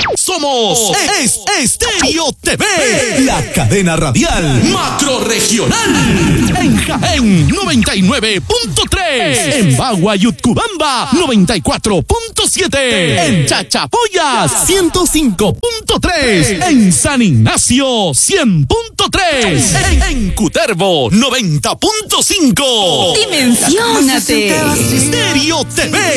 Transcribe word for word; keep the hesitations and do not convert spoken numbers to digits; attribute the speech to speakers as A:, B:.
A: Somos es Estéreo T V, la cadena radial macrorregional. En Jaén, noventa y nueve punto tres. En Bagua y Utcubamba, noventa y cuatro punto siete. En Chachapoyas, ciento cinco punto tres. En San Ignacio, cien punto tres. En, en Cutervo, noventa punto cinco.
B: Dimensiónate.
A: Estéreo T V.